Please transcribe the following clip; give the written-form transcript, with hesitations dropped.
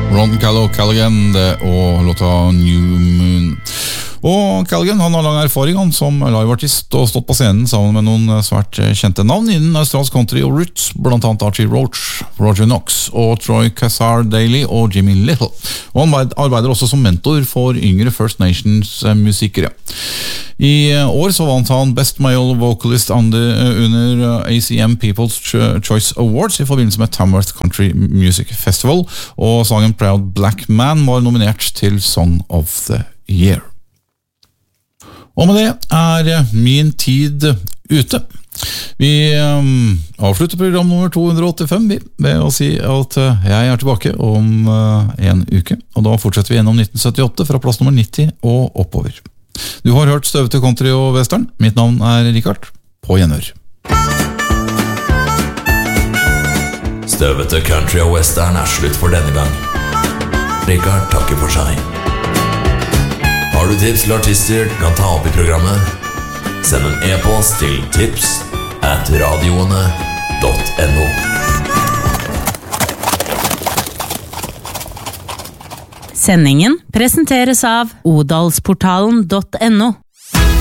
Ron Callaghan og låta New Moon. Og Callaghan han har lang erfaring som liveartist og stått på scenen sammen med noen svært kjente navn innen australsk country og roots, blant annet Archie Roach, Roger Knox og Troy Cassar-Daley og Jimmy Little. Og han arbeider også som mentor for yngre First Nations musikere. I år så vant han Best Male Vocalist under ACM People's Choice Awards i forbindelse med Tamworth Country Music Festival, og sangen Proud Black Man var nominert til Song of the Year. Og med det min tid ute. Vi avslutter program nummer 285 ved å si at jeg tilbake om en uke, og da fortsetter vi gjennom 1978 fra plass nummer 90 og oppover. Du har hørt Støvete Country og Western. Mitt navn Richard. På gjenhør. Støvete Country og Western slutt for denne gang. Richard takker for seg. Har du tips til artister du kan ta opp i programmet? Send en e-post til tips@radioene.no. Sendingen presenteres av odalsportalen.no.